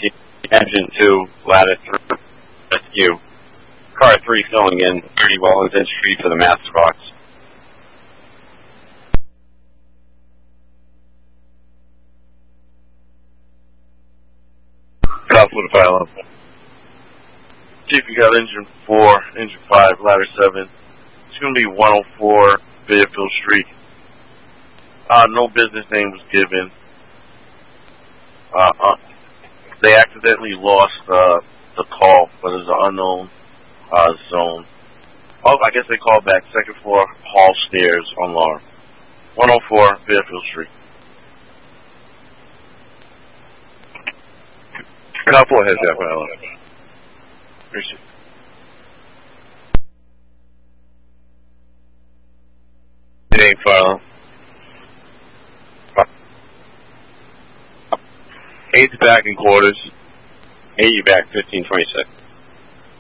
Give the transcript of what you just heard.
Engine 2, ladder 3, rescue. Car 3 filling in 30 Wellington Street for the master box. Cop for the fire alarm. Chief, you got engine 4, engine 5, ladder 7. It's going to be 104 Fairfield Street. No business name was given. They accidentally lost the call, but it's an unknown zone. Oh, I guess they called back. Second floor, hall stairs, alarm. 104 Fairfield Street. Couple has that fire alarm. Appreciate it. Name fire alarm. 8's back in quarters. 8, you back 1526.